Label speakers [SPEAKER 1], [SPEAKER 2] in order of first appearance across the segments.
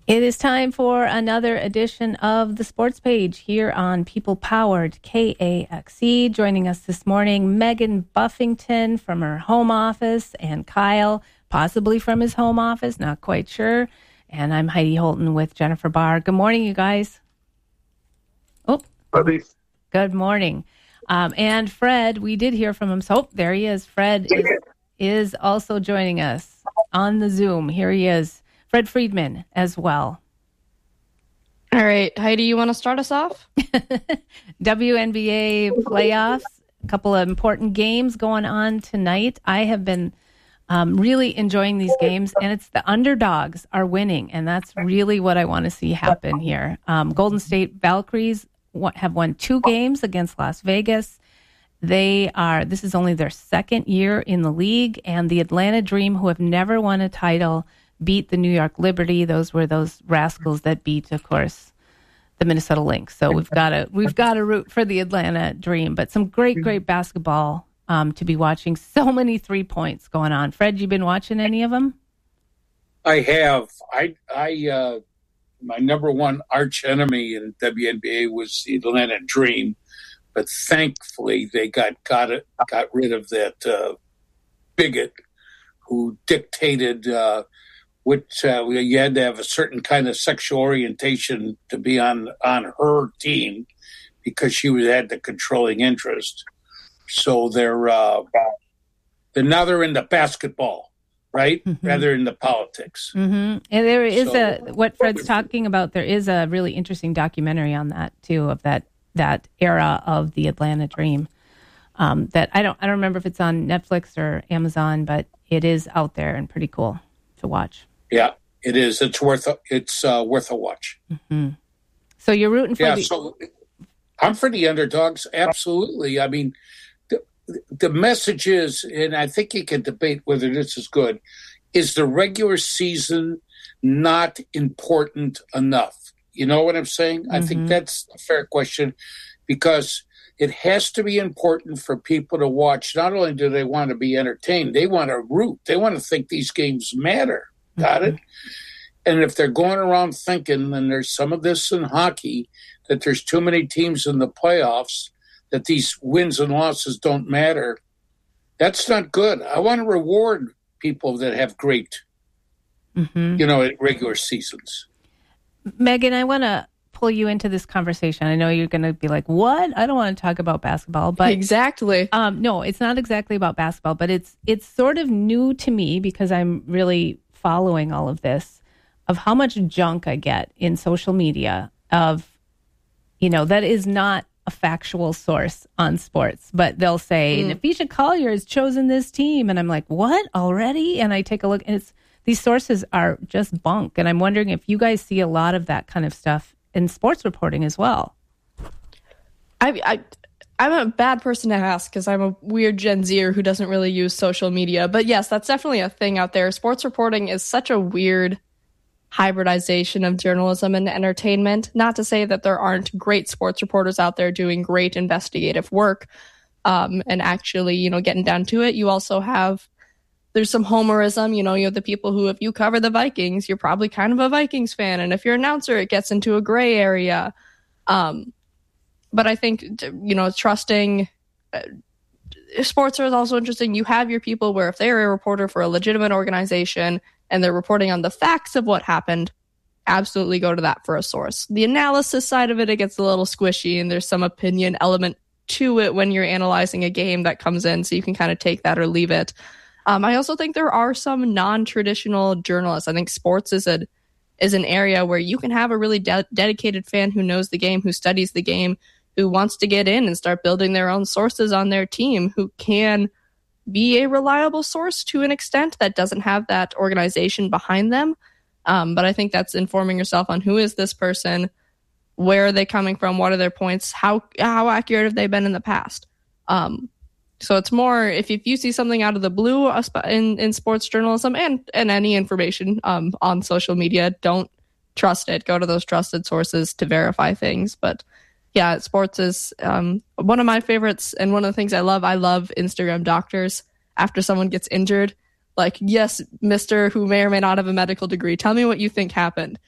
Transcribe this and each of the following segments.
[SPEAKER 1] It is time for another edition of the Sports Page here on People Powered KAXE. Joining us this morning, Megan Buffington from her home office and Kyle, possibly from his home office, not quite sure. And I'm Heidi Holton with Jennifer Barr. Good morning, you guys. Oh, good morning. And Fred, we did hear from him. So there he is. Fred is also joining us on the Zoom. Here he is. Fred Friedman as well.
[SPEAKER 2] All right, Heidi, you want to start us off?
[SPEAKER 1] WNBA playoffs, a couple of important games going on tonight. I have been really enjoying these games, and it's the underdogs are winning, and that's really what I want to see happen here. Golden State Valkyries have won 2 games against Las Vegas. This is only their second year in the league, and the Atlanta Dream, who have never won a title, beat the New York Liberty. Those were those rascals that beat, of course, the Minnesota Lynx. So we've got to root for the Atlanta Dream. But some great basketball to be watching. So many 3 points going on. Fred, you been watching any of them?
[SPEAKER 3] I have. I my number one arch enemy in WNBA was the Atlanta Dream, but thankfully they got rid of that bigot who dictated. Which you had to have a certain kind of sexual orientation to be on her team because she had the controlling interest. So they're now they're into basketball, right?
[SPEAKER 1] Mm-hmm.
[SPEAKER 3] Rather into politics.
[SPEAKER 1] Mm-hmm. And there is what Fred's talking about. There is a really interesting documentary on that too, of that era of the Atlanta Dream. That I don't remember if it's on Netflix or Amazon, but it is out there and pretty cool to watch.
[SPEAKER 3] Yeah, it is. It's worth a watch.
[SPEAKER 1] Mm-hmm. So you're rooting for
[SPEAKER 3] So I'm for the underdogs. Absolutely. I mean, the message is, and I think you can debate whether this is good, is the regular season not important enough? You know what I'm saying? Mm-hmm. I think that's a fair question because it has to be important for people to watch. Not only do they want to be entertained, they want to root. They want to think these games matter. Got it? And if they're going around thinking, and there's some of this in hockey, that there's too many teams in the playoffs, that these wins and losses don't matter, that's not good. I want to reward people that have great, regular seasons.
[SPEAKER 1] Megan, I want to pull you into this conversation. I know you're going to be like, what? I don't want to talk about basketball. But
[SPEAKER 2] exactly.
[SPEAKER 1] No, it's not exactly about basketball, but it's sort of new to me because I'm really following all of this, of how much junk I get in social media of, that is not a factual source on sports, but they'll say, Napheesa Collier has chosen this team. And I'm like, what, already? And I take a look, and these sources are just bunk. And I'm wondering if you guys see a lot of that kind of stuff in sports reporting as well.
[SPEAKER 2] I'm a bad person to ask because I'm a weird Gen Zer who doesn't really use social media. But yes, that's definitely a thing out there. Sports reporting is such a weird hybridization of journalism and entertainment. Not to say that there aren't great sports reporters out there doing great investigative work and actually, getting down to it. You also there's some homerism. You have the people who, if you cover the Vikings, you're probably kind of a Vikings fan. And if you're an announcer, it gets into a gray area. But I think, trusting sports is also interesting. You have your people where if they're a reporter for a legitimate organization and they're reporting on the facts of what happened, absolutely go to that for a source. The analysis side of it gets a little squishy and there's some opinion element to it when you're analyzing a game that comes in. So you can kind of take that or leave it. I also think there are some non-traditional journalists. I think sports is an area where you can have a really dedicated fan who knows the game, who studies the game, who wants to get in and start building their own sources on their team, who can be a reliable source to an extent that doesn't have that organization behind them. But I think that's informing yourself on who is this person, where are they coming from, what are their points, how accurate have they been in the past. So it's more, if you see something out of the blue in sports journalism and any information on social media, don't trust it. Go to those trusted sources to verify things. But yeah, sports is one of my favorites. And one of the things I love Instagram doctors after someone gets injured. Like, yes, Mr. who may or may not have a medical degree, tell me what you think happened.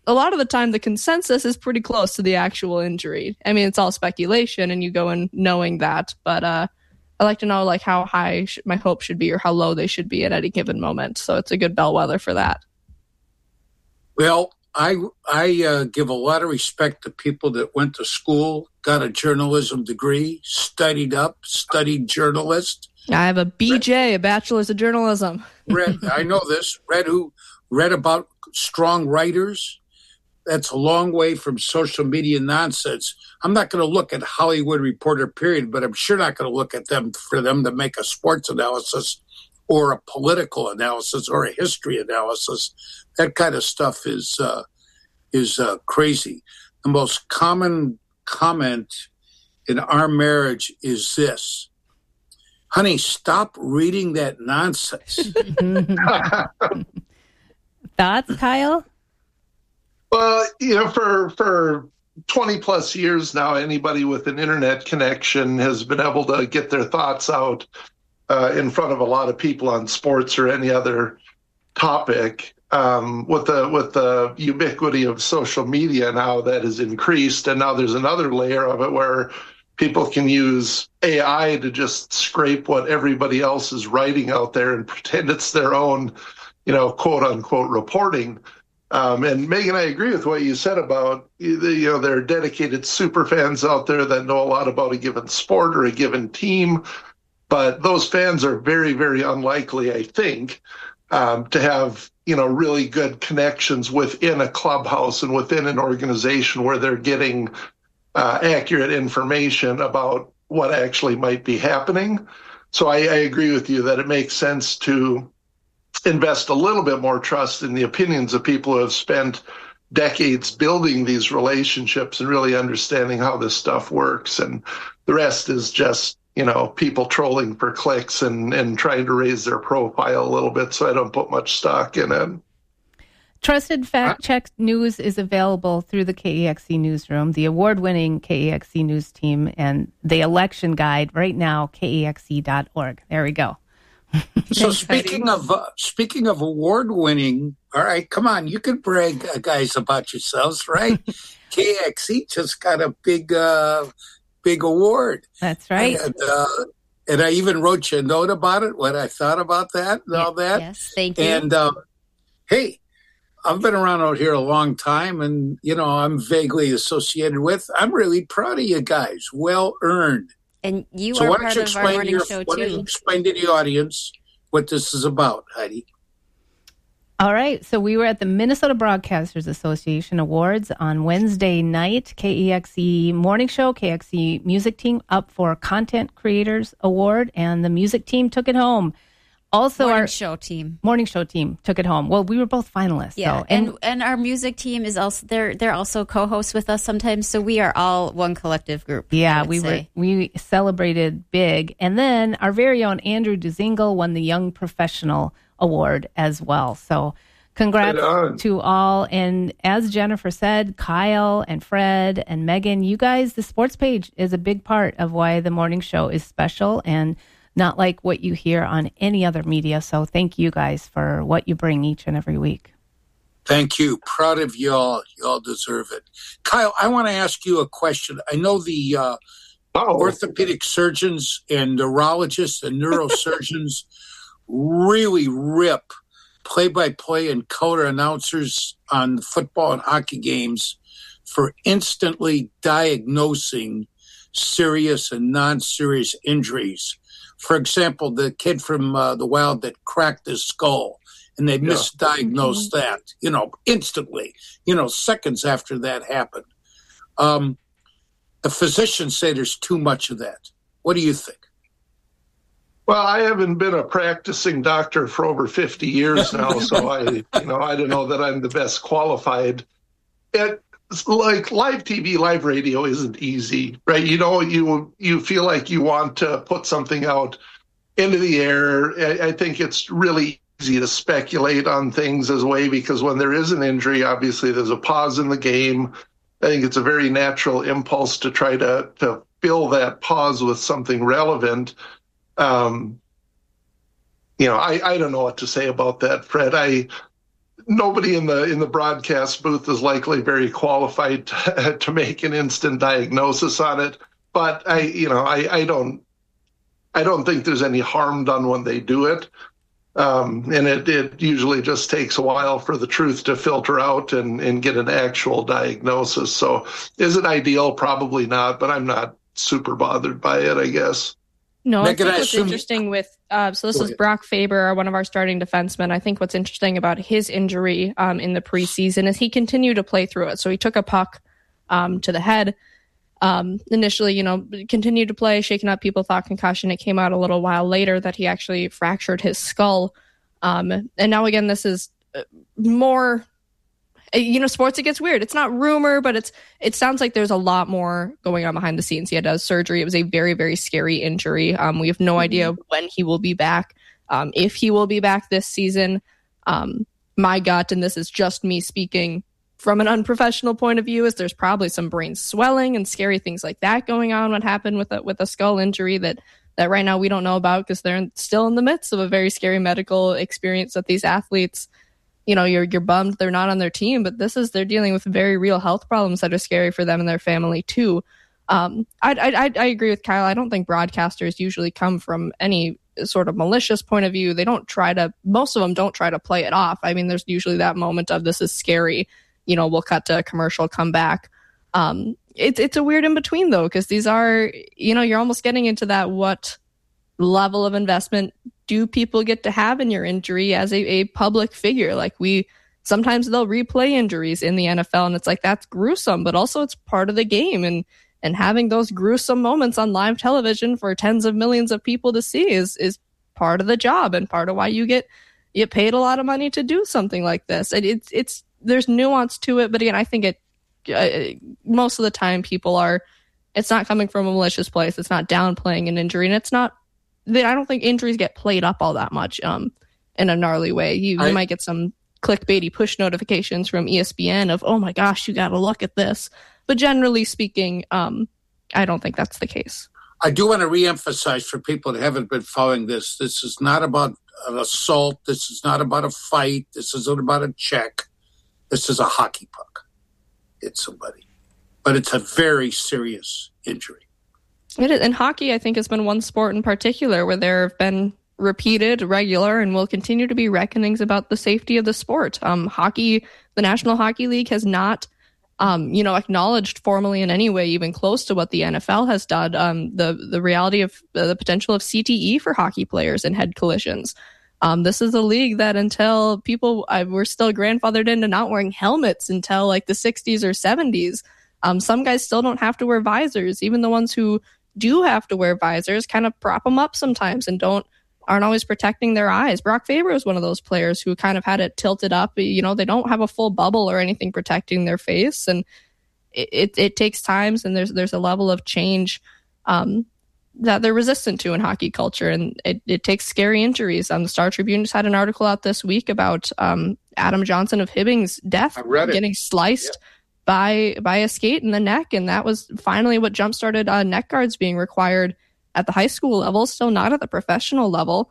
[SPEAKER 2] a lot of the time the consensus is pretty close to the actual injury. I mean, it's all speculation and you go in knowing that, but I like to know like how high my hope should be or how low they should be at any given moment. So it's a good bellwether for that.
[SPEAKER 3] Well, I give a lot of respect to people that went to school, got a journalism degree, studied journalist.
[SPEAKER 2] I have a BJ, a bachelor's of journalism.
[SPEAKER 3] I know this. Read about strong writers. That's a long way from social media nonsense. I'm not going to look at Hollywood Reporter, period, but I'm sure not going to look at them for them to make a sports analysis or a political analysis or a history analysis. That kind of stuff is crazy. The most common comment in our marriage is this: honey, stop reading that nonsense.
[SPEAKER 1] Thoughts, Kyle?
[SPEAKER 4] Well, for 20 plus years now, anybody with an internet connection has been able to get their thoughts out in front of a lot of people on sports or any other topic. With the ubiquity of social media now, that has increased, and now there's another layer of it where people can use AI to just scrape what everybody else is writing out there and pretend it's their own, quote unquote reporting. And Megan, I agree with what you said about, there are dedicated super fans out there that know a lot about a given sport or a given team, but those fans are very, very unlikely, I think, to have, really good connections within a clubhouse and within an organization where they're getting accurate information about what actually might be happening. So I agree with you that it makes sense to invest a little bit more trust in the opinions of people who have spent decades building these relationships and really understanding how this stuff works. And the rest is just, people trolling for clicks and trying to raise their profile a little bit. So I don't put much stock in it.
[SPEAKER 1] Trusted Fact Check News is available through the KEXC Newsroom, the award-winning KEXC News team, and the election guide right now, KEXC.org. There we go.
[SPEAKER 3] So speaking of award-winning, all right, come on, you can brag, guys, about yourselves, right? KEXC just got a big award.
[SPEAKER 1] That's right.
[SPEAKER 3] And I even wrote you a note about it, what I thought about that and all that.
[SPEAKER 5] Yes, thank you.
[SPEAKER 3] And hey, I've been around out here a long time, and I'm vaguely associated with. I'm really proud of you guys. Well earned.
[SPEAKER 5] And you are part of our morning show, too.
[SPEAKER 3] Why don't you explain to the audience what this is about, Heidi?
[SPEAKER 1] All right. So we were at the Minnesota Broadcasters Association Awards on Wednesday night. KEXC Morning Show, KEXC Music Team up for Content Creators Award, and the music team took it home. Also,
[SPEAKER 5] morning show team took it home. Well, we were both finalists. Yeah,
[SPEAKER 1] so.
[SPEAKER 5] And our music team is also they're also co-hosts with us sometimes. So we are all one collective group.
[SPEAKER 1] Yeah, we celebrated big, and then our very own Andrew Duzingle won the Young Professional Award as well. So congrats to all. And as Jennifer said, Kyle and Fred and Megan, you guys, the sports page is a big part of why the morning show is special and not like what you hear on any other media. So thank you guys for what you bring each and every week.
[SPEAKER 3] Thank you. Proud of y'all. Y'all deserve it. Kyle, I want to ask you a question. I know the orthopedic surgeons and neurologists and neurosurgeons really rip play-by-play and color announcers on football and hockey games for instantly diagnosing serious and non-serious injuries. For example, the kid from the Wild that cracked his skull, and they misdiagnosed that, instantly, seconds after that happened. The physicians say there's too much of that. What do you think?
[SPEAKER 4] Well, I haven't been a practicing doctor for over 50 years now, so I don't know that I'm the best qualified. Like live TV, live radio isn't easy, right? You feel like you want to put something out into the air. I think it's really easy to speculate on things as a way, because when there is an injury, obviously there's a pause in the game. I think it's a very natural impulse to try to fill that pause with something relevant. I don't know what to say about that, Fred. nobody in the broadcast booth is likely very qualified to make an instant diagnosis on it. But I don't think there's any harm done when they do it. And it usually just takes a while for the truth to filter out and get an actual diagnosis. So is it ideal? Probably not, but I'm not super bothered by it, I guess.
[SPEAKER 2] No, I think what's interesting with, so this is Brock Faber, one of our starting defensemen. I think what's interesting about his injury in the preseason is he continued to play through it. So he took a puck to the head. Initially, continued to play, shaking up. People thought concussion. It came out a little while later that he actually fractured his skull. And now again, this is more, sports, it gets weird. It's not rumor, but it sounds like there's a lot more going on behind the scenes. He had a surgery. It was a very, very scary injury. We have no idea when he will be back. If he will be back this season, my gut, and this is just me speaking from an unprofessional point of view, is there's probably some brain swelling and scary things like that going on. What happened with a skull injury that right now we don't know about because they're still in the midst of a very scary medical experience that these athletes, you're bummed they're not on their team, but they're dealing with very real health problems that are scary for them and their family too. I agree with Kyle. I don't think broadcasters usually come from any sort of malicious point of view. Most of them don't try to play it off. I mean, there's usually that moment of this is scary. We'll cut to a commercial, come back. It's a weird in between though, because these are, you're almost getting into that, what level of investment do people get to have in your injury as a public figure? Like sometimes they'll replay injuries in the NFL and it's like, that's gruesome, but also it's part of the game. And having those gruesome moments on live television for tens of millions of people to see is part of the job and part of why you get paid a lot of money to do something like this. There's nuance to it, but again, I think most of the time it's not coming from a malicious place. It's not downplaying an injury, and I don't think injuries get played up all that much in a gnarly way. You might get some clickbaity push notifications from ESPN of, oh my gosh, you got to look at this. But generally speaking, I don't think that's the case.
[SPEAKER 3] I do want to reemphasize for people that haven't been following this is not about an assault. This is not about a fight. This isn't about a check. This is a hockey puck. It's somebody. But it's a very serious injury.
[SPEAKER 2] It is. And hockey, I think, has been one sport in particular where there have been repeated, regular, and will continue to be reckonings about the safety of the sport. Hockey, the National Hockey League has not, acknowledged formally in any way, even close to what the NFL has done, the reality of the potential of CTE for hockey players in head collisions. This is a league that until people were still grandfathered into not wearing helmets until like the 60s or 70s. Some guys still don't have to wear visors. Even the ones who do have to wear visors kind of prop them up sometimes and aren't always protecting their eyes. Brock Faber is one of those players who kind of had it tilted up. They don't have a full bubble or anything protecting their face. And it takes times, and there's a level of change that they're resistant to in hockey culture, and it takes scary injuries. The Star Tribune just had an article out this week about Adam Johnson of Hibbing's death, getting sliced by a skate in the neck, and that was finally what jump-started neck guards being required at the high school level, still not at the professional level.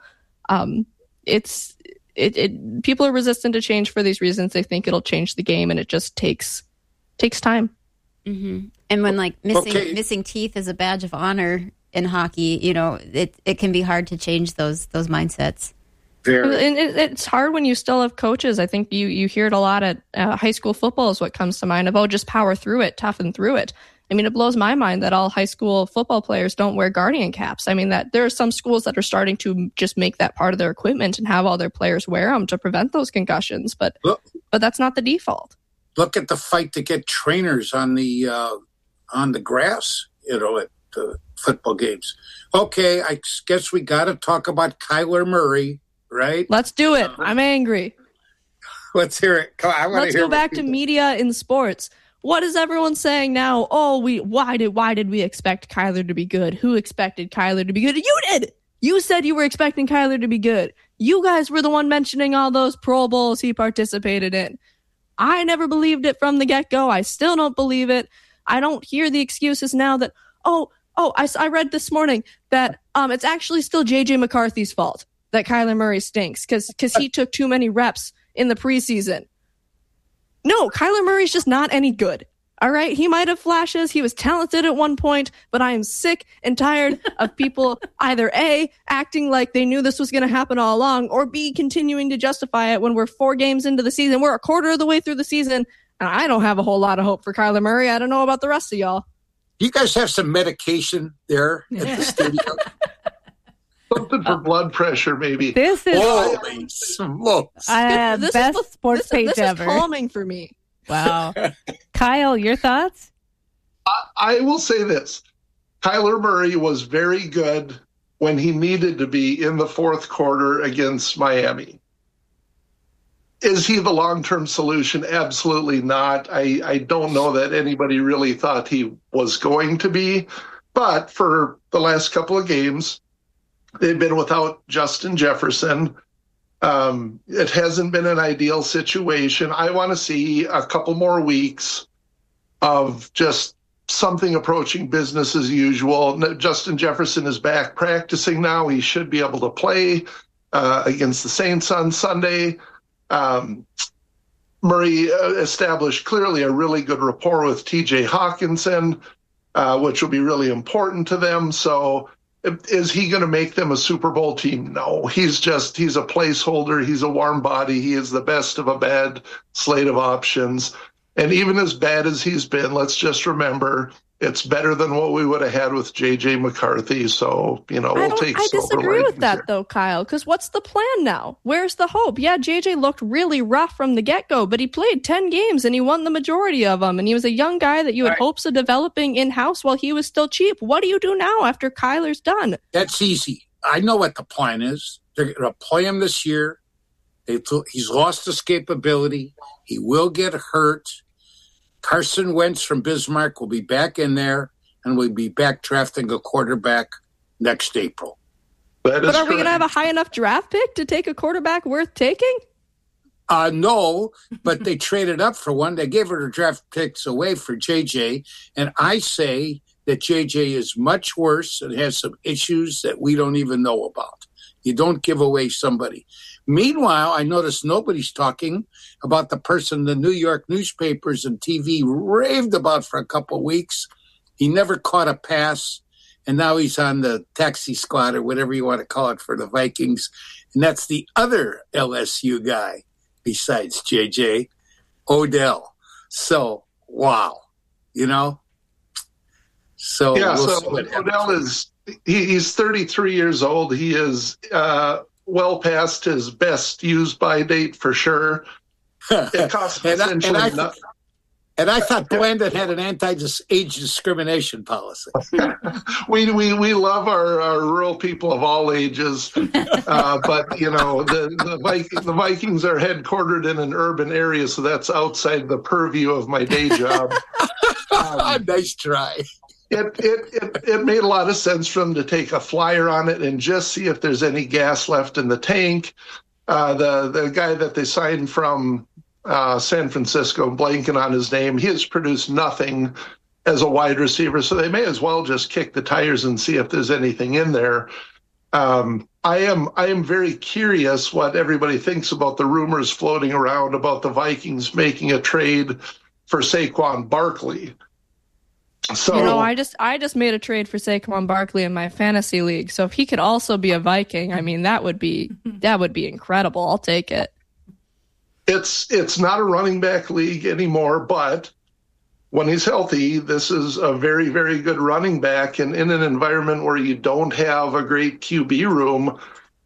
[SPEAKER 2] People are resistant to change for these reasons. They think it'll change the game, and it just takes time.
[SPEAKER 5] Mm-hmm. And when missing teeth is a badge of honor in hockey, it can be hard to change those mindsets.
[SPEAKER 2] And it's hard when you still have coaches. I think you hear it a lot at high school football is what comes to mind of, just power through it, toughen through it. I mean, it blows my mind that all high school football players don't wear Guardian caps. I mean, that there are some schools that are starting to just make that part of their equipment and have all their players wear them to prevent those concussions. But that's not the default.
[SPEAKER 3] Look at the fight to get trainers on the grass, at the football games. Okay, I guess we got to talk about Kyler Murray, right?
[SPEAKER 2] Let's do it. I'm angry.
[SPEAKER 3] Let's hear it.
[SPEAKER 2] Let's go back to media in sports. What is everyone saying now? Oh, why did we expect Kyler to be good? Who expected Kyler to be good? You did. You said you were expecting Kyler to be good. You guys were the one mentioning all those Pro Bowls he participated in. I never believed it from the get-go. I still don't believe it. I don't hear the excuses now that, I read this morning that it's actually still J.J. McCarthy's fault that Kyler Murray stinks because he took too many reps in the preseason. No, Kyler Murray's just not any good. All right, he might have flashes. He was talented at one point, but I am sick and tired of people either A, acting like they knew this was going to happen all along, or B, continuing to justify it when we're 4 games into the season. We're a quarter of the way through the season, and I don't have a whole lot of hope for Kyler Murray. I don't know about the rest of y'all.
[SPEAKER 3] You guys have some medication there at the studio?
[SPEAKER 4] Something for blood pressure, maybe.
[SPEAKER 1] This is
[SPEAKER 3] holy smokes.
[SPEAKER 1] Best sports page ever.
[SPEAKER 2] This is calming for me.
[SPEAKER 1] Wow. Kyle, your thoughts?
[SPEAKER 4] I will say this. Kyler Murray was very good when he needed to be in the fourth quarter against Miami. Is he the long-term solution? Absolutely not. I don't know that anybody really thought he was going to be. But for the last couple of games, they've been without Justin Jefferson. It hasn't been an ideal situation. I want to see a couple more weeks of just something approaching business as usual. Justin Jefferson is back practicing now. He should be able to play against the Saints on Sunday. Murray established clearly a really good rapport with TJ Hawkinson, which will be really important to them. So is he going to make them a Super Bowl team? No, he's a placeholder. He's a warm body. He is the best of a bad slate of options. And even as bad as he's been, let's just remember it's better than what we would have had with J.J. McCarthy. So, we'll take
[SPEAKER 2] I disagree with that, though, Kyle, because what's the plan now? Where's the hope? Yeah, J.J. looked really rough from the get-go, but he played 10 games and he won the majority of them. And he was a young guy that you had hopes of developing in-house while he was still cheap. What do you do now after Kyler's done?
[SPEAKER 3] That's easy. I know what the plan is. They're going to play him this year. He's lost escapability. He will get hurt. Carson Wentz from Bismarck will be back in there, and we'll be back drafting a quarterback next April.
[SPEAKER 2] But are we going to have a high enough draft pick to take a quarterback worth taking?
[SPEAKER 3] No, but they traded up for one. They gave her draft picks away for JJ, and I say that JJ is much worse and has some issues that we don't even know about. You don't give away somebody. Meanwhile, I notice nobody's talking about the person the New York newspapers and TV raved about for a couple of weeks. He never caught a pass, and now he's on the taxi squad or whatever you want to call it for the Vikings. And that's the other LSU guy besides JJ, Odell. So, wow, So,
[SPEAKER 4] yeah, Odell he's 33 years old. He is well past his best used by date for sure. It costs essentially nothing.
[SPEAKER 3] And I thought Blandon had an anti-age discrimination policy.
[SPEAKER 4] We love our rural people of all ages, but the Vikings are headquartered in an urban area, so that's outside the purview of my day job.
[SPEAKER 3] Nice try.
[SPEAKER 4] It made a lot of sense for them to take a flyer on it and just see if there's any gas left in the tank. The guy that they signed from San Francisco, blanking on his name, he has produced nothing as a wide receiver, so they may as well just kick the tires and see if there's anything in there. I am very curious what everybody thinks about the rumors floating around about the Vikings making a trade for Saquon Barkley. So
[SPEAKER 2] I just made a trade for Saquon Barkley in my fantasy league. So if he could also be a Viking, I mean that would be incredible. I'll take it.
[SPEAKER 4] It's not a running back league anymore, but when he's healthy, this is a very, very good running back. And in an environment where you don't have a great QB room,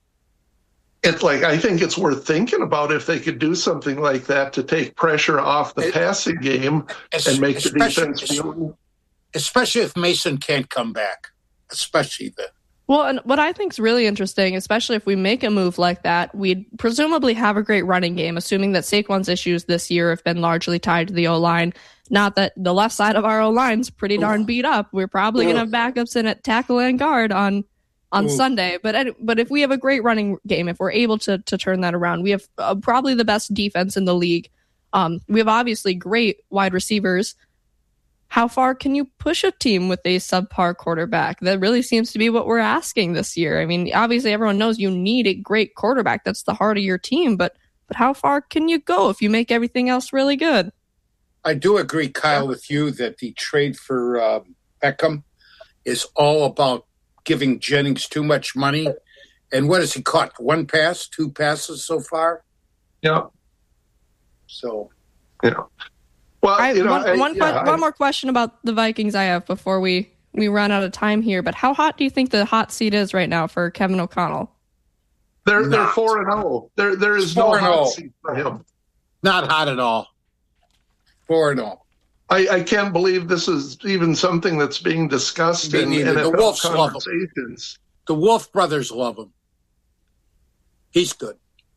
[SPEAKER 4] I think it's worth thinking about if they could do something like that to take pressure off the passing game and make the defense feel.
[SPEAKER 3] Especially if Mason can't come back, especially then.
[SPEAKER 2] Well, and what I think is really interesting, especially if we make a move like that, we'd presumably have a great running game, assuming that Saquon's issues this year have been largely tied to the O-line. Not that the left side of our O-line's pretty darn beat up. We're probably going to have backups in at tackle and guard on Sunday. But if we have a great running game, if we're able to turn that around, we have probably the best defense in the league. We have obviously great wide receivers. How far can you push a team with a subpar quarterback? That really seems to be what we're asking this year. I mean, obviously everyone knows you need a great quarterback. That's the heart of your team. But but how far can you go if you make everything else really good?
[SPEAKER 3] I do agree, Kyle, with you that the trade for Beckham is all about giving Jennings too much money. And what has he caught? 1 pass, 2 passes so far?
[SPEAKER 4] Yeah.
[SPEAKER 3] So,
[SPEAKER 4] yeah. Well,
[SPEAKER 2] one more question about the Vikings I have before we run out of time here. But how hot do you think the hot seat is right now for Kevin O'Connell?
[SPEAKER 4] They're 4-0. There is no hot seat for him.
[SPEAKER 3] Not hot at all. 4-0.
[SPEAKER 4] I can't believe this is even something that's being discussed in NFL
[SPEAKER 3] the Wolves
[SPEAKER 4] conversations.
[SPEAKER 3] The Wolf brothers love him. He's good.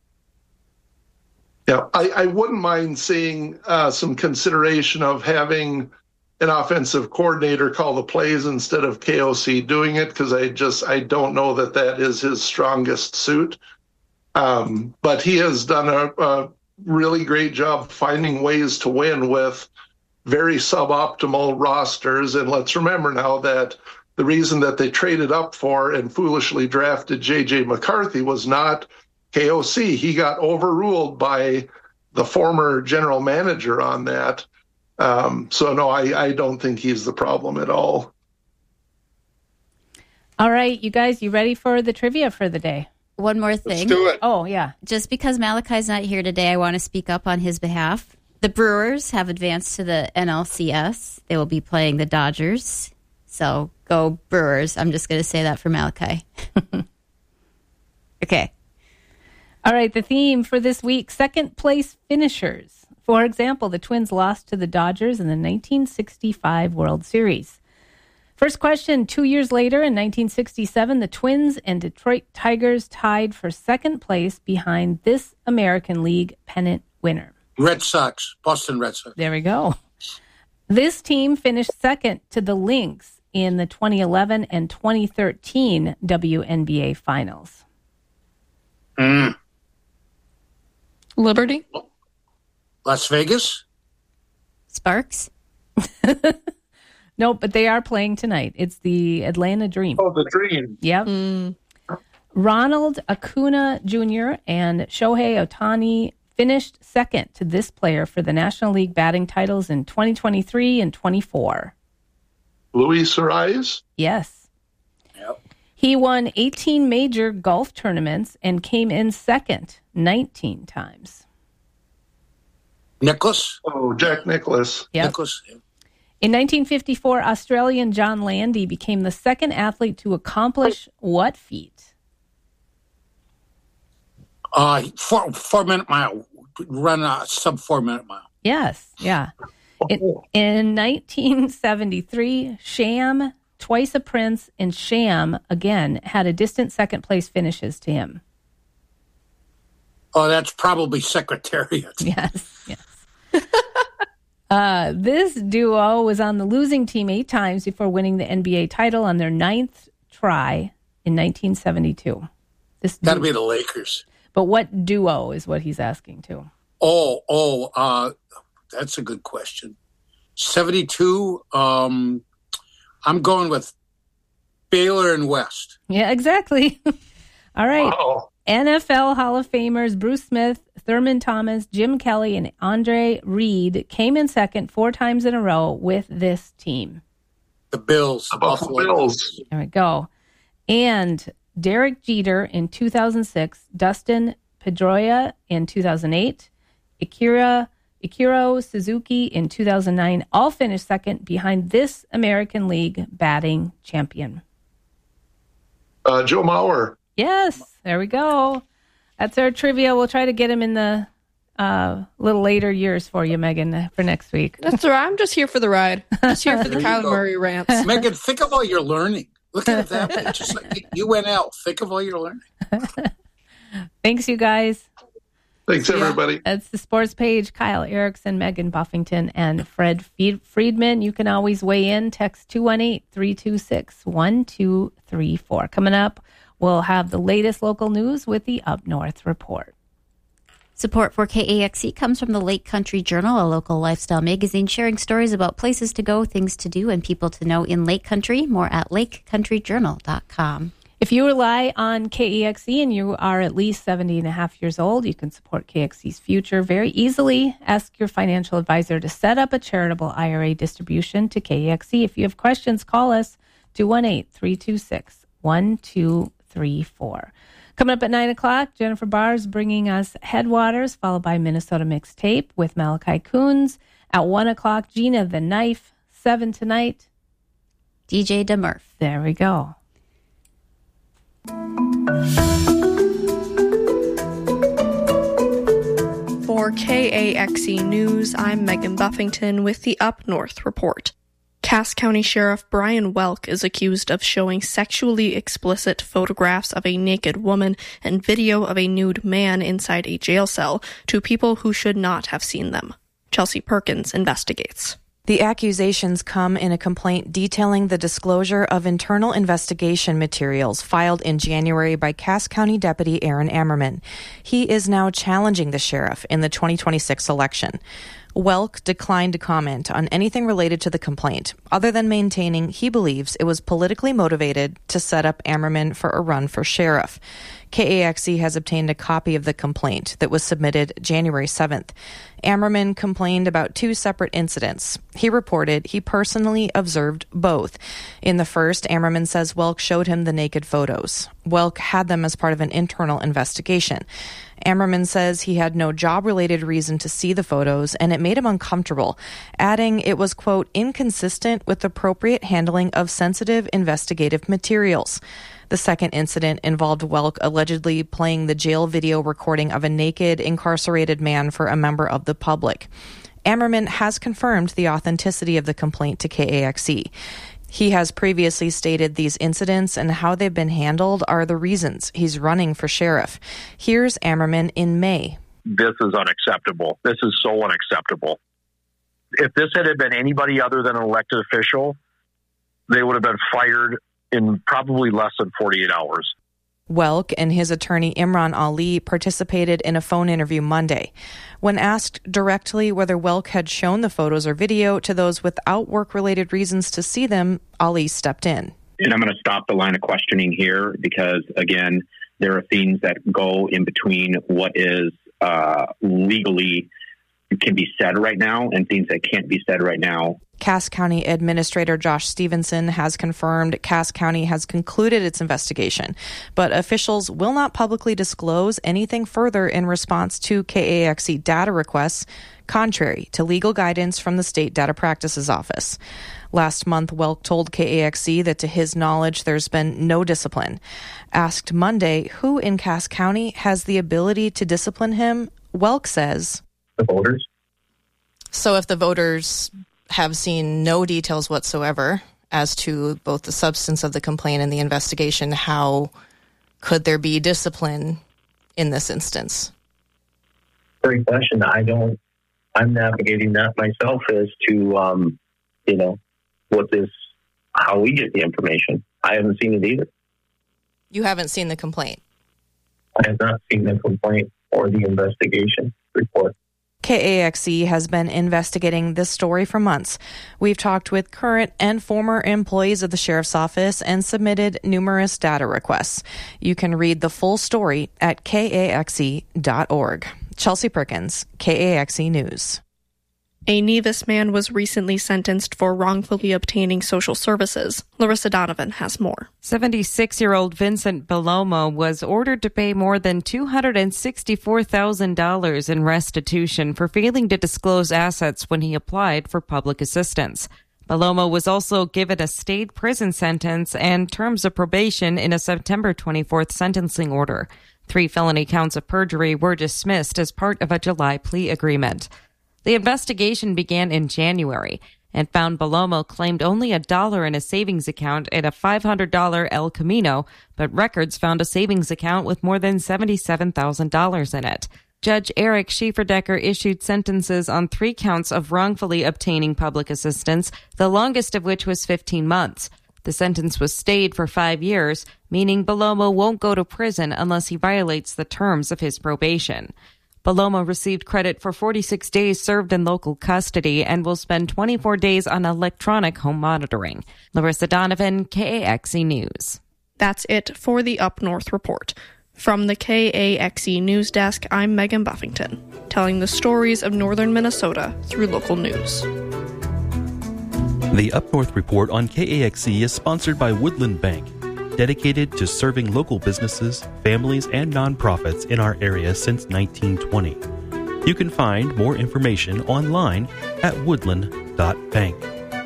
[SPEAKER 4] Yeah, I wouldn't mind seeing some consideration of having an offensive coordinator call the plays instead of KOC doing it, because I don't know that is his strongest suit. But he has done a really great job finding ways to win with very suboptimal rosters. And let's remember now that the reason that they traded up for and foolishly drafted J.J. McCarthy was not KOC. He got overruled by the former general manager on that. So, no, I don't think he's the problem at all.
[SPEAKER 1] All right, you guys, you ready for the trivia for the day?
[SPEAKER 5] One more thing.
[SPEAKER 3] Let's do it.
[SPEAKER 1] Oh, yeah.
[SPEAKER 5] Just because Malachi's not here today, I want to speak up on his behalf. The Brewers have advanced to the NLCS. They will be playing the Dodgers. So go Brewers. I'm just going to say that for Malachi. Okay.
[SPEAKER 1] All right, the theme for this week, second place finishers. For example, the Twins lost to the Dodgers in the 1965 World Series. First question, 2 years later in 1967, the Twins and Detroit Tigers tied for second place behind this American League pennant winner.
[SPEAKER 3] Red Sox, Boston Red Sox.
[SPEAKER 1] There we go. This team finished second to the Lynx in the 2011 and 2013 WNBA finals.
[SPEAKER 2] Liberty?
[SPEAKER 3] Las Vegas?
[SPEAKER 5] Sparks?
[SPEAKER 1] No, but they are playing tonight. It's the Atlanta Dream.
[SPEAKER 4] Oh, the Dream.
[SPEAKER 1] Yep. Ronald Acuna Jr. and Shohei Ohtani finished second to this player for the National League batting titles in 2023 and 24.
[SPEAKER 4] Luis Arias?
[SPEAKER 1] Yes.
[SPEAKER 3] Yep.
[SPEAKER 1] He won 18 major golf tournaments and came in second 19 times.
[SPEAKER 3] Nicklaus?
[SPEAKER 4] Oh, Jack Nicklaus.
[SPEAKER 1] Yep.
[SPEAKER 3] Nicklaus. Yeah.
[SPEAKER 1] In 1954, Australian John Landy became the second athlete to accomplish what feat?
[SPEAKER 3] 4-minute mile. Run a sub 4-minute mile.
[SPEAKER 1] Yes, yeah. In 1973, Sham, twice a Prince, and Sham, again, had a distant second place finishes to him.
[SPEAKER 3] Oh, that's probably Secretariat.
[SPEAKER 1] Yes, yes. This duo was on the losing team 8 times before winning the NBA title on their 9th try in 1972.
[SPEAKER 3] Got to be the Lakers.
[SPEAKER 1] But what duo is what he's asking too?
[SPEAKER 3] That's a good question. 72. I'm going with Baylor and West.
[SPEAKER 1] Yeah, exactly. All right.
[SPEAKER 4] Wow.
[SPEAKER 1] NFL Hall of Famers Bruce Smith, Thurman Thomas, Jim Kelly, and Andre Reed came in second 4 times in a row with this team.
[SPEAKER 3] The Bills.
[SPEAKER 4] The Buffalo Bills.
[SPEAKER 1] There we go. And Derek Jeter in 2006, Dustin Pedroia in 2008, Ichiro Suzuki in 2009, all finished second behind this American League batting champion.
[SPEAKER 4] Joe Mauer.
[SPEAKER 1] Yes, there we go. That's our trivia. We'll try to get him in the little later years for you, Megan, for next week.
[SPEAKER 2] That's all right. I'm just here for the ride. Just here for the Kyler Murray rants.
[SPEAKER 3] Megan, think of all you're learning. Look at that. Just like UNL. Think of all you're learning.
[SPEAKER 1] Thanks, you guys.
[SPEAKER 4] Thanks, everybody.
[SPEAKER 1] That's the sports page. Kyle Erickson, Megan Buffington, and Fred Friedman. You can always weigh in. Text 218-326-1234. Coming up, we'll have the latest local news with the Up North Report.
[SPEAKER 5] Support for KAXE comes from the Lake Country Journal, a local lifestyle magazine sharing stories about places to go, things to do, and people to know in Lake Country. More at lakecountryjournal.com.
[SPEAKER 1] If you rely on KEXE and you are at least 70 and a half years old, you can support KEXE's future very easily. Ask your financial advisor to set up a charitable IRA distribution to KEXE. If you have questions, call us 218-326-1234. Coming up at 9 o'clock, Jennifer Barr is bringing us Headwaters, followed by Minnesota Mixtape with Malachi Coons. At 1 o'clock, Gina the Knife. 7 tonight,
[SPEAKER 5] DJ DeMurph.
[SPEAKER 1] There we go.
[SPEAKER 2] For KAXE News, I'm Megan Buffington with the Up North Report. Cass County Sheriff Brian Welk is accused of showing sexually explicit photographs of a naked woman and video of a nude man inside a jail cell to people who should not have seen them. Chelsea Perkins investigates.
[SPEAKER 6] The accusations come in a complaint detailing the disclosure of internal investigation materials filed in January by Cass County Deputy Aaron Ammerman. He is now challenging the sheriff in the 2026 election. Welk declined to comment on anything related to the complaint, other than maintaining he believes it was politically motivated to set up Ammerman for a run for sheriff. KAXE has obtained a copy of the complaint that was submitted January 7th. Ammerman complained about 2 separate incidents. He reported he personally observed both. In the first, Ammerman says Welk showed him the naked photos. Welk had them as part of an internal investigation. Ammerman says he had no job-related reason to see the photos, and it made him uncomfortable, adding it was, quote, inconsistent with appropriate handling of sensitive investigative materials. The second incident involved Welk allegedly playing the jail video recording of a naked, incarcerated man for a member of the public. Ammerman has confirmed the authenticity of the complaint to KAXE. He has previously stated these incidents and how they've been handled are the reasons he's running for sheriff. Here's Ammerman in May.
[SPEAKER 7] This is unacceptable. This is so unacceptable. If this had been anybody other than an elected official, they would have been fired in probably less than 48 hours.
[SPEAKER 6] Welk and his attorney Imran Ali participated in a phone interview Monday. When asked directly whether Welk had shown the photos or video to those without work-related reasons to see them, Ali stepped in.
[SPEAKER 8] And I'm going to stop the line of questioning here because, again, there are things that go in between what is legally can be said right now and things that can't be said right now.
[SPEAKER 6] Cass County Administrator Josh Stevenson has confirmed Cass County has concluded its investigation, but officials will not publicly disclose anything further in response to KAXE data requests, contrary to legal guidance from the State Data Practices Office. Last month, Welk told KAXE that to his knowledge, there's been no discipline. Asked Monday who in Cass County has the ability to discipline him, Welk says,
[SPEAKER 8] the voters.
[SPEAKER 6] So if the voters have seen no details whatsoever as to both the substance of the complaint and the investigation, how could there be discipline in this instance?
[SPEAKER 8] Great question. I'm navigating that myself as to, how we get the information. I haven't seen it either.
[SPEAKER 6] You haven't seen the complaint?
[SPEAKER 8] I have not seen the complaint or the investigation report.
[SPEAKER 6] KAXE has been investigating this story for months. We've talked with current and former employees of the Sheriff's Office and submitted numerous data requests. You can read the full story at KAXE.org. Chelsea Perkins, KAXE News.
[SPEAKER 2] A Nevis man was recently sentenced for wrongfully obtaining social services. Larissa Donovan has more.
[SPEAKER 9] 76-year-old Vincent Belomo was ordered to pay more than $264,000 in restitution for failing to disclose assets when he applied for public assistance. Belomo was also given a state prison sentence and terms of probation in a September 24th sentencing order. 3 felony counts of perjury were dismissed as part of a July plea agreement. The investigation began in January and found Belomo claimed only $1 in a savings account at a $500 El Camino, but records found a savings account with more than $77,000 in it. Judge Eric Schieferdecker issued sentences on 3 counts of wrongfully obtaining public assistance, the longest of which was 15 months. The sentence was stayed for 5 years, meaning Belomo won't go to prison unless he violates the terms of his probation. Belomo received credit for 46 days served in local custody and will spend 24 days on electronic home monitoring. Larissa Donovan, KAXE News.
[SPEAKER 2] That's it for the Up North Report. From the KAXE News Desk, I'm Megan Buffington, telling the stories of northern Minnesota through local news.
[SPEAKER 10] The Up North Report on KAXE is sponsored by Woodland Bank, dedicated to serving local businesses, families, and nonprofits in our area since 1920. You can find more information online at woodland.bank.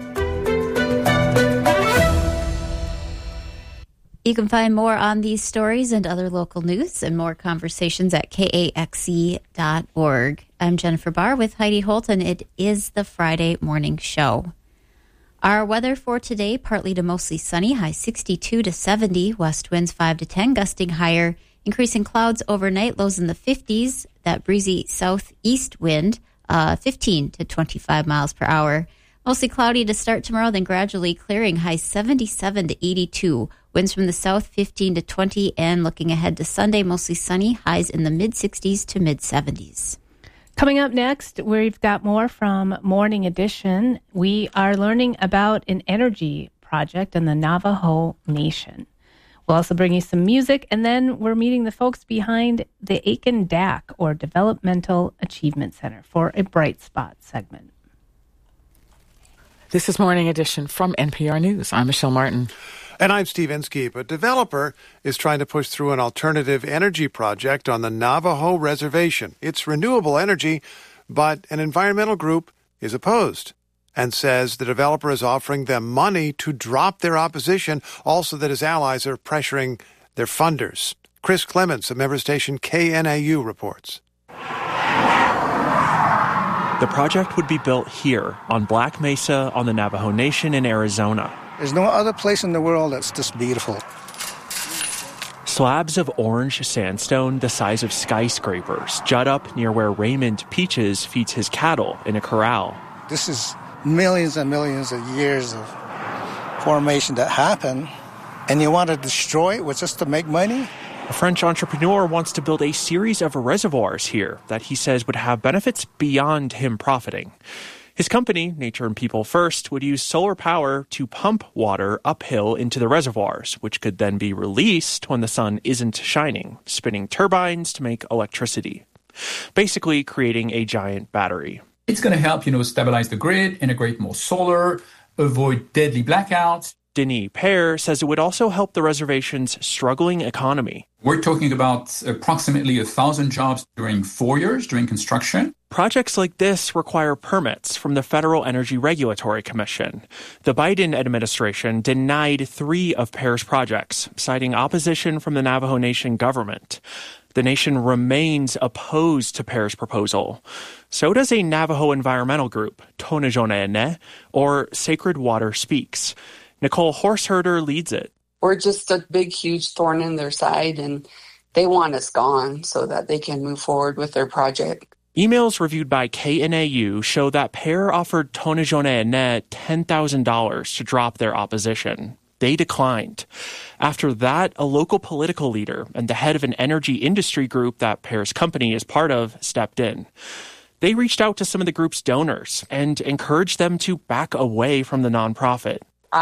[SPEAKER 5] You can find more on these stories and other local news and more conversations at kaxe.org. I'm Jennifer Barr with Heidi Holt, and it is the Friday morning show. Our weather for today, partly to mostly sunny, high 62 to 70, west winds 5 to 10, gusting higher, increasing clouds overnight, lows in the 50s, that breezy southeast wind, 15 to 25 miles per hour. Mostly cloudy to start tomorrow, then gradually clearing, high 77 to 82, winds from the south 15 to 20, and looking ahead to Sunday, mostly sunny, highs in the mid-60s to mid-70s.
[SPEAKER 1] Coming up next, we've got more from Morning Edition. We are learning about an energy project in the Navajo Nation. We'll also bring you some music, and then we're meeting the folks behind the Aiken DAC, or Developmental Achievement Center, for a Bright Spot segment.
[SPEAKER 11] This is Morning Edition from NPR News. I'm Michelle Martin.
[SPEAKER 12] And I'm Steve Inskeep. A developer is trying to push through an alternative energy project on the Navajo Reservation. It's renewable energy, but an environmental group is opposed and says the developer is offering them money to drop their opposition, also that his allies are pressuring their funders. Chris Clements of member station KNAU reports.
[SPEAKER 13] The project would be built here on Black Mesa on the Navajo Nation in Arizona.
[SPEAKER 14] There's no other place in the world that's this beautiful.
[SPEAKER 13] Slabs of orange sandstone the size of skyscrapers jut up near where Raymond Peaches feeds his cattle in a corral.
[SPEAKER 14] This is millions and millions of years of formation that happened, and you want to destroy it just to make money?
[SPEAKER 13] A French entrepreneur wants to build a series of reservoirs here that he says would have benefits beyond him profiting. His company, Nature and People First, would use solar power to pump water uphill into the reservoirs, which could then be released when the sun isn't shining, spinning turbines to make electricity, basically creating a giant battery.
[SPEAKER 15] It's going to help, stabilize the grid, integrate more solar, avoid deadly blackouts.
[SPEAKER 13] Denis Pear says it would also help the reservation's struggling economy.
[SPEAKER 15] We're talking about approximately 1,000 jobs during 4 years during construction.
[SPEAKER 13] Projects like this require permits from the Federal Energy Regulatory Commission. The Biden administration denied 3 of Pear's projects, citing opposition from the Navajo Nation government. The nation remains opposed to Pear's proposal. So does a Navajo environmental group, Tonajone'ene, or Sacred Water Speaks. Nicole Horseherder leads it.
[SPEAKER 16] We're just a big, huge thorn in their side, and they want us gone so that they can move forward with their project.
[SPEAKER 13] Emails reviewed by KNAU show that Pear offered Tonajone'ene $10,000 to drop their opposition. They declined. After that, a local political leader and the head of an energy industry group that Pear's company is part of stepped in. They reached out to some of the group's donors and encouraged them to back away from the nonprofit.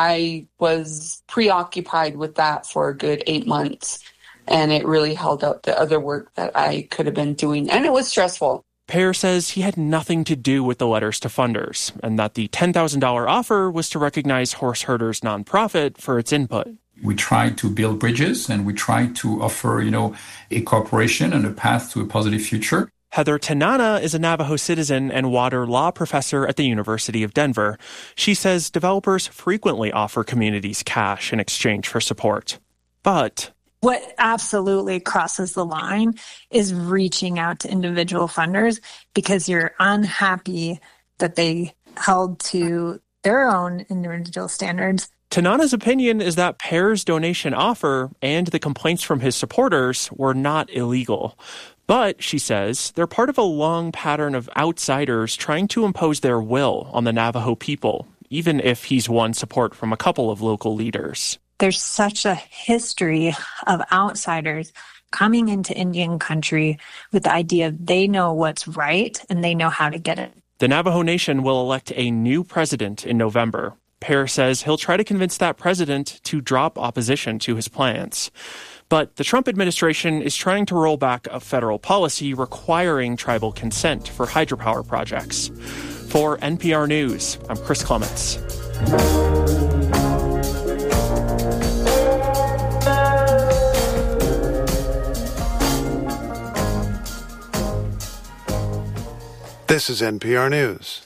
[SPEAKER 16] I was preoccupied with that for a good 8 months, and it really held up the other work that I could have been doing, and it was stressful.
[SPEAKER 13] Pear says he had nothing to do with the letters to funders, and that the $10,000 offer was to recognize Horseherder's nonprofit for its input.
[SPEAKER 15] We tried to build bridges, and we tried to offer, a cooperation and a path to a positive future.
[SPEAKER 13] Heather Tanana is a Navajo citizen and water law professor at the University of Denver. She says developers frequently offer communities cash in exchange for support. But
[SPEAKER 17] what absolutely crosses the line is reaching out to individual funders because you're unhappy that they held to their own individual standards.
[SPEAKER 13] Tanana's opinion is that Pear's donation offer and the complaints from his supporters were not illegal. But, she says, they're part of a long pattern of outsiders trying to impose their will on the Navajo people, even if he's won support from a couple of local leaders.
[SPEAKER 17] There's such a history of outsiders coming into Indian country with the idea they know what's right and they know how to get it.
[SPEAKER 13] The Navajo Nation will elect a new president in November. Pear says he'll try to convince that president to drop opposition to his plans. But the Trump administration is trying to roll back a federal policy requiring tribal consent for hydropower projects. For NPR News, I'm Chris Clements.
[SPEAKER 12] This is NPR News.